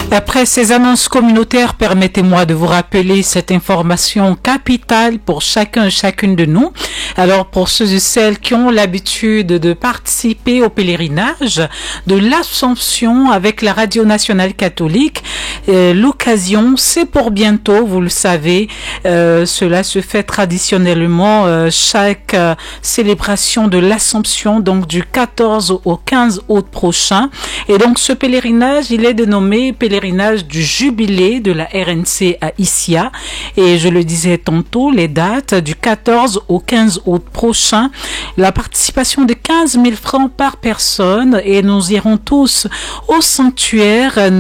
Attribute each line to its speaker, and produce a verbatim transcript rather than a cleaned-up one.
Speaker 1: Après ces annonces communautaires, permettez-moi de vous rappeler cette information capitale pour chacun et chacune de nous. Alors, pour ceux et celles qui ont l'habitude de participer au pèlerinage de l'Assomption avec la Radio Nationale Catholique, euh, l'occasion, c'est pour bientôt, vous le savez. Euh, cela se fait traditionnellement euh, chaque euh, célébration de l'Assomption, donc du quatorze au quinze août prochain. Et donc, ce pèlerinage, il est dénommé pèlerinage du jubilé de la R N C à Issia. Et je le disais tantôt, les dates du quatorze au quinze août prochain, la participation de quinze mille francs par personne, et nous irons tous au sanctuaire